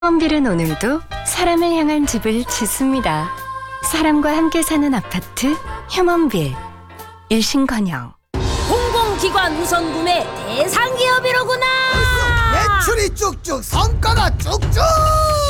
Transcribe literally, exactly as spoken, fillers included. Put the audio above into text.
휴먼빌은 오늘도 사람을 향한 집을 짓습니다. 사람과 함께 사는 아파트 휴먼빌. 일신건영. 공공기관 우선 구매 대상 기업이로구나. 매출이 쭉쭉, 성과가 쭉쭉.